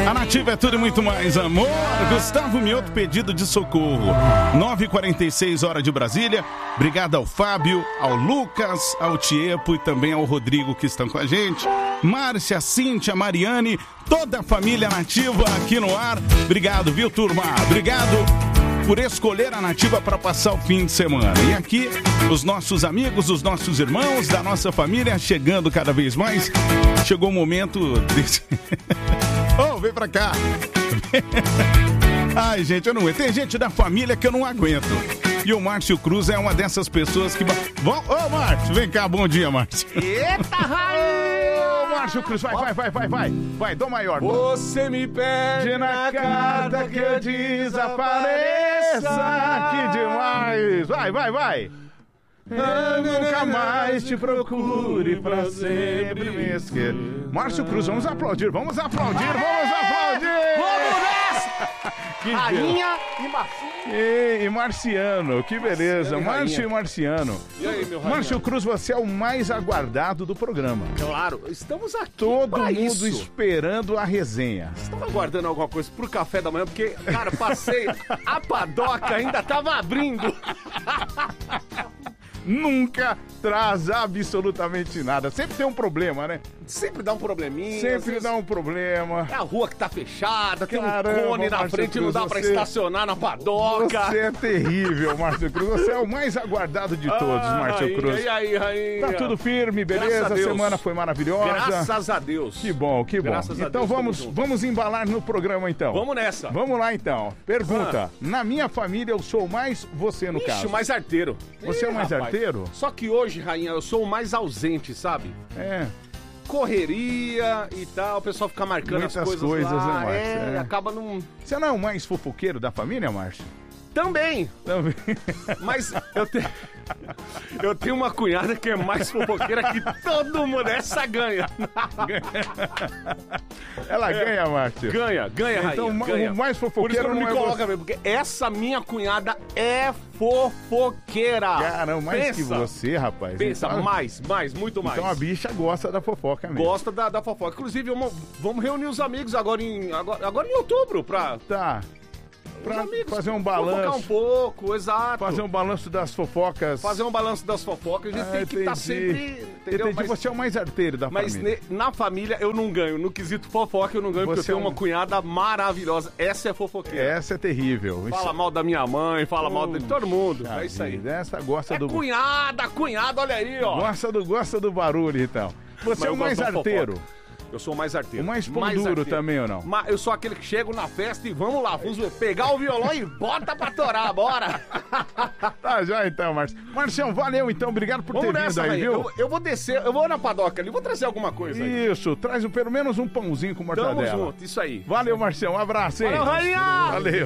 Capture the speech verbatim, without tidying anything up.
A Nativa é tudo e muito mais, amor. Gustavo Mioto, pedido de socorro. nove e quarenta e seis, hora de Brasília. Obrigado ao Fábio, ao Lucas, ao Tiepo e também ao Rodrigo que estão com a gente. Márcia, Cíntia, Mariane, toda a família Nativa aqui no ar. Obrigado, viu, turma? Obrigado por escolher a Nativa para passar o fim de semana. E aqui, os nossos amigos, os nossos irmãos da nossa família chegando cada vez mais. Chegou o momento desse... Oh, vem pra cá. Ai, gente, eu não aguento. Tem gente da família que eu não aguento. E o Márcio Cruz é uma dessas pessoas que... Ô, oh, Márcio, vem cá, bom dia, Márcio. Eita, rainha! Ô, Márcio Cruz, vai, vai, vai, vai, vai. Vai, dó maior. Você me pede na carta que eu desapareça. Que demais. Vai, vai, vai. Eu nunca mais te procure pra sempre me esquecer. Márcio Cruz, vamos aplaudir, vamos aplaudir, vamos aplaudir! Vamos nessa! Que Rainha e Marcinho. E, e Marciano, que beleza. Marciano e Márcio e Rainha. Marciano. E aí, meu rainha? Márcio Cruz, você é o mais aguardado do programa. Claro, estamos aqui Todo pra mundo isso. esperando a resenha. Estava aguardando alguma coisa pro café da manhã, porque, cara, passei, a padoca ainda tava abrindo. Nunca traz absolutamente nada. Sempre tem um problema, né? Sempre dá um probleminha. às Sempre vezes dá um problema. É a rua que tá fechada, tem Caramba, um cone na Márcio frente e não Cruz, dá pra você- estacionar na padoca. Você é terrível, Márcio Cruz. Você é o mais aguardado de todos, Ah, Márcio rainha, Cruz. E aí, rainha? Tá tudo firme, Graças beleza? a A Deus. semana foi maravilhosa. Graças a Deus. Que bom, que bom. Graças a Então Deus, vamos, tamo junto. vamos embalar no programa então. Vamos nessa. Vamos lá então. Pergunta. Na minha família eu sou mais você no Ixi, caso. o mais arteiro. Você é o mais rapaz. arteiro? Só que hoje, rainha, eu sou o mais ausente, sabe? É. Correria e tal, o pessoal fica marcando Muitas as coisas, coisas, lá, né, Márcio? é, É. acaba num... Você não é o mais fofoqueiro da família, Márcio? Também, Também. mas eu, te... eu tenho uma cunhada que é mais fofoqueira que todo mundo, essa ganha. Ela ganha, Márcio. Ganha, ganha, Então, rainha, ma- ganha. o mais Por isso que fofoqueiro eu não não me é coloca você. mesmo, porque essa minha cunhada é fofoqueira. Caramba, mais Pensa, que você, rapaz. Pensa, Então- mais, mais, muito mais. Então a bicha gosta da fofoca mesmo. Gosta da, da fofoca. Inclusive, vamos, vamos reunir os amigos agora em, agora, agora em outubro pra... Tá. Pra os amigos, fazer um fofocar balanço. um pouco, exato. Fazer um balanço das fofocas. Fazer um balanço das fofocas. A gente Ah, tem que estar entendi. sempre... Entendeu? Entendi, Mas, você é o mais arteiro da mas família. ne- na família eu não ganho. No quesito fofoca eu não ganho, porque eu Você é tenho um- uma cunhada maravilhosa. Essa é fofoqueira. Essa é terrível. Fala Isso- mal da minha mãe, fala mal de todo mundo. Puxa É isso aí. vida, Essa gosta É do... cunhada, cunhada, olha aí, ó. Gosta do, gosta do barulho, então. Você Mas é eu o mais gosto da arteiro. fofoca. Eu sou o mais arteiro. O mais pão duro arteiro. também, ou não? Ma- Eu sou aquele que chego na festa e vamos lá, vamos pegar o violão e bota pra torar, bora. Tá já então, Márcio. Marcião, valeu então. Obrigado por Vamos ter nessa, vindo aí, rainha. viu? Eu, eu vou descer, eu vou na padoca ali, vou trazer alguma coisa aí. Isso, traz pelo menos um pãozinho com Tamo mortadela. junto, isso aí. Valeu, Marcião. Um abraço, hein? Valeu, rainha! Valeu.